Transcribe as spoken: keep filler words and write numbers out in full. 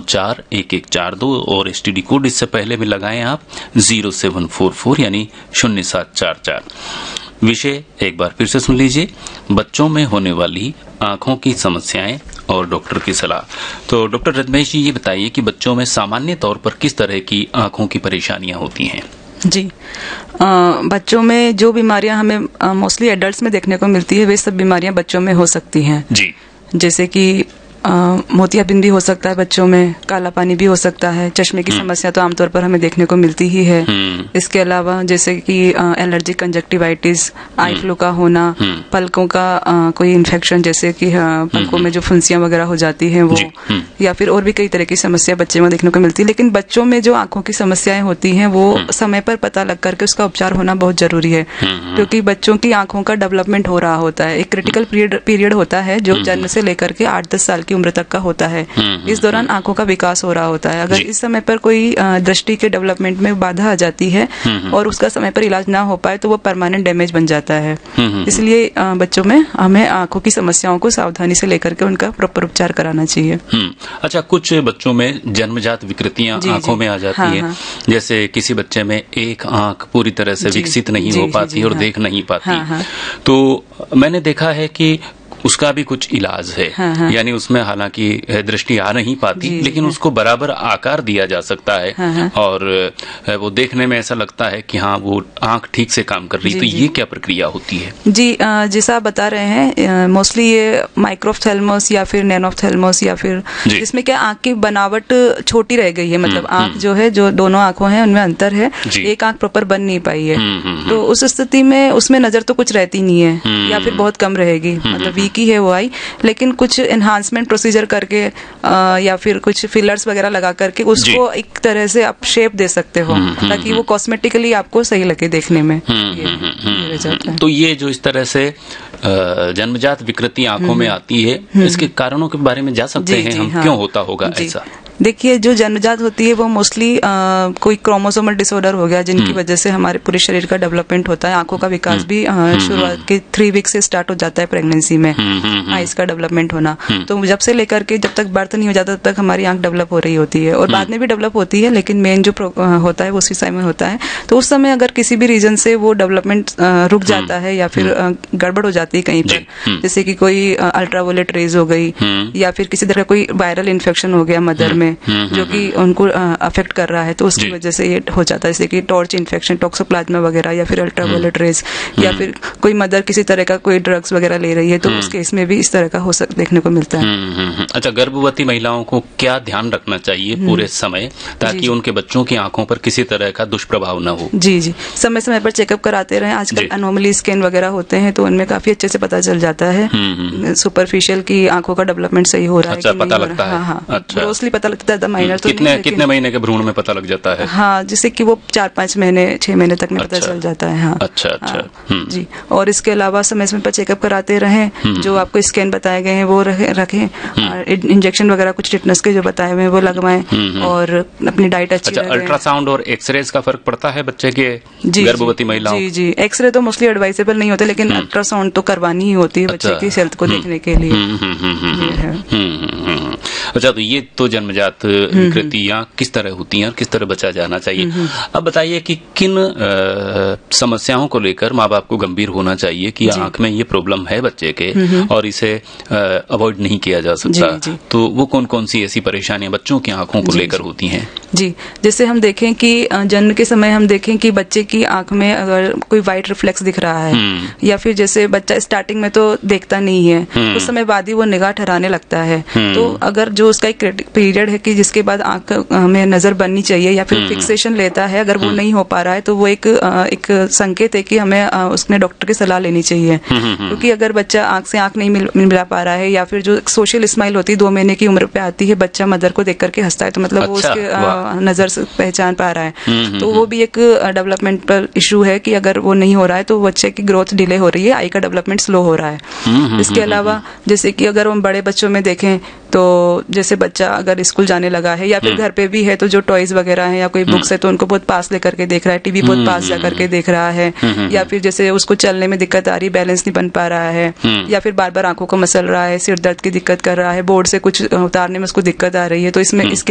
चार एक एक चार दो और एसटीडी कोड इससे पहले भी लगाएं आप जीरो सेवन फोर फोर यानी शून्य सात चार चार। विषय एक बार फिर से सुन लीजिए, बच्चों में होने वाली आंखों की समस्याएं और डॉक्टर की सलाह। तो डॉक्टर रजमेश जी, ये बताइए कि बच्चों में सामान्य तौर पर किस तरह की आंखों की परेशानियां होती हैं? जी, आ, बच्चों में जो बीमारियां हमें मोस्टली एडल्ट्स में देखने को मिलती है वे सब बीमारियां बच्चों में हो सकती हैं। जी, जैसे कि मोतियाबिंद भी हो सकता है बच्चों में, काला पानी भी हो सकता है, चश्मे की समस्या तो आमतौर पर हमें देखने को मिलती ही है। इसके अलावा जैसे कि एलर्जी कंजक्टिवाइटिस, आई फ्लू का होना, पलकों का आ, कोई इन्फेक्शन जैसे कि पलकों में जो फुंसियां वगैरह हो जाती हैं वो, या फिर और भी कई तरह की समस्या बच्चे में देखने को मिलती है। लेकिन बच्चों में जो आंखों की समस्याएं होती हैं वो समय पर पता लग करके उसका उपचार होना बहुत जरूरी है, क्योंकि बच्चों की आंखों का डेवलपमेंट हो रहा होता है। एक क्रिटिकल पीरियड होता है जो जन्म से लेकर के आठ दस साल उम्र तक का होता है। इस दौरान आंखों का विकास हो रहा होता है। अगर इस समय पर कोई दृष्टि के डेवलपमेंट में बाधा आ जाती है और उसका समय पर इलाज ना हो पाए तो वो परमानेंट डैमेज बन जाता है। इसलिए बच्चों में हमें आंखों की समस्याओं को सावधानी से लेकर के उनका प्रॉपर उपचार कराना चाहिए। अच्छा, कुछ बच्चों में जन्मजात विकृतियां आंखों में आ जाती हाँ, है हाँ। जैसे किसी बच्चे में एक आंख पूरी तरह से विकसित नहीं हो पाती और देख नहीं पाती, तो मैंने देखा है कि उसका भी कुछ इलाज है। हाँ हाँ। यानी उसमें हालांकि दृष्टि आ नहीं पाती लेकिन उसको बराबर आकार दिया जा सकता है। हाँ हाँ। और वो देखने में ऐसा लगता है कि हाँ वो आंख ठीक से काम कर रही। तो ये क्या प्रक्रिया होती है? जी, जैसा आप बता रहे हैं, मोस्टली ये माइक्रोफ्थेल्मोस या फिर नैनोफ्थेल्मोस या फिर जिसमें क्या आंख की बनावट छोटी रह गई है, मतलब आंख जो है जो दोनों आंखों हैं उनमें अंतर है, एक आंख प्रॉपर बन नहीं पाई है। तो उस स्थिति में उसमें नजर तो कुछ रहती नहीं है या फिर बहुत कम रहेगी, मतलब की है वो आई, लेकिन कुछ एनहांसमेंट प्रोसीजर करके आ, या फिर कुछ फिलर्स वगैरह लगा करके उसको एक तरह से आप शेप दे सकते हो ताकि वो कॉस्मेटिकली आपको सही लगे देखने में। ये, ये तो ये जो इस तरह से जन्मजात विकृति आंखों में आती है, इसके कारणों के बारे में जा सकते हैं हम, क्यों होता होगा ऐसा? देखिए, जो जन्मजात होती है वो मोस्टली कोई क्रोमोसोमल डिसऑर्डर हो गया जिनकी वजह से हमारे पूरे शरीर का डेवलपमेंट होता है। आंखों का विकास भी शुरुआत के थ्री वीक से स्टार्ट हो जाता है प्रेगनेंसी में, आईज का डेवलपमेंट होना। तो जब से लेकर के जब तक बर्थ नहीं हो जाता तब तक हमारी आंख डेवलप हो रही होती है और बाद में भी डेवलप होती है, लेकिन मेन जो होता है वो उसी समय होता है। तो उस समय अगर किसी भी रीजन से वो डेवलपमेंट रुक जाता है या फिर गड़बड़ हो जाती है कहीं पर, जैसे कि कोई अल्ट्रावायलेट रेज हो गई या फिर किसी तरह कोई वायरल इन्फेक्शन हो गया मदर में जो कि उनको अफेक्ट कर रहा है, तो उसकी वजह से ये हो जाता है, जैसे कि टॉर्च इन्फेक्शन, टॉक्सोप्लाज्मा वगैरह या फिर अल्ट्रावायलेट रेज, या फिर कोई मदर किसी तरह का कोई ड्रग्स वगैरह ले रही है तो उस केस में भी इस तरह का हो सक देखने को मिलता है। अच्छा, गर्भवती महिलाओं को क्या ध्यान रखना चाहिए पूरे समय ताकि उनके बच्चों की आंखों पर किसी तरह का दुष्प्रभाव न हो? जी जी, समय समय पर चेकअप कराते रहे। आजकल अनोमली स्कैन वगैरह होते हैं तो उनमें काफी अच्छे से पता चल जाता है सुपरफिशियल की आंखों का डेवलपमेंट सही हो रहा है कि नहीं हो रहा है। हाँ हाँ, ग्रोसली पता लगता है, माइनर तो कितने कितने महीने के भ्रूण में पता लग जाता है? हाँ, जैसे कि वो चार पाँच महीने छह महीने तक में अच्छा, पता चल जाता है। हाँ, अच्छा अच्छा जी। और इसके अलावा समय समय पर चेकअप कराते रहें, जो आपको स्कैन बताए गए हैं वो रखें, इंजेक्शन वगैरह कुछ टिटनेस के जो बताए हुए हैं वो लगवाएं और अपनी डाइट अच्छी रखें। अल्ट्रासाउंड और एक्सरे का फर्क पड़ता है बच्चे के गर्भवती महिलाओं? जी जी, एक्सरे तो मोस्टली एडवाइजेबल नहीं होते, लेकिन अल्ट्रासाउंड तो करवानी ही होती है बच्चे की हेल्थ को देखने के लिए। अच्छा, तो ये तो जन्मजात विकृतियां किस तरह होती हैं और किस तरह बचा जाना चाहिए। अब बताइए कि किन आ, समस्याओं को लेकर माँ बाप को गंभीर होना चाहिए कि आंख में ये प्रॉब्लम है बच्चे के और इसे अवॉइड नहीं किया जा सकता। जी, जी। तो वो कौन कौन सी ऐसी परेशानियां बच्चों की आंखों को लेकर होती हैं? जी, जैसे हम देखें कि जन्म के समय हम देखें कि बच्चे की आंख में अगर कोई व्हाइट रिफ्लेक्स दिख रहा है या फिर जैसे बच्चा स्टार्टिंग में तो देखता नहीं है, उस समय बाद ही वो निगाह ठहराने लगता है। तो अगर जो उसका एक पीरियड है कि जिसके बाद आंख में नजर बननी चाहिए या फिर फिक्सेशन लेता है, अगर वो नहीं हो पा रहा है तो वो एक एक संकेत है कि हमें उसमें डॉक्टर की सलाह लेनी चाहिए। क्योंकि अगर बच्चा आंख से आंख नहीं मिल, मिला पा रहा है या फिर जो सोशल स्माइल होती है दो महीने की उम्र पे आती है, बच्चा मदर को देख करके हंसता है तो मतलब वो उसके नजर से पहचान पा रहा है, तो वो भी एक डेवलपमेंटल इशू है कि अगर वो नहीं हो रहा है तो बच्चे की ग्रोथ डिले हो रही है, आई का डेवलपमेंट स्लो हो रहा है। इसके अलावा जैसे कि अगर हम बड़े बच्चों में देखें तो जैसे बच्चा अगर स्कूल जाने लगा है या फिर घर पे भी है तो जो टॉयज वगैरह है या कोई बुक्स है तो उनको बहुत पास लेकर के देख रहा है, टीवी बहुत पास जा करके देख रहा है, या फिर जैसे उसको चलने में दिक्कत आ रही, बैलेंस नहीं बन पा रहा है, या फिर बार बार आंखों को मसल रहा है, सिर दर्द की दिक्कत कर रहा है, बोर्ड से कुछ उतारने में उसको दिक्कत आ रही है, तो इसमें इसके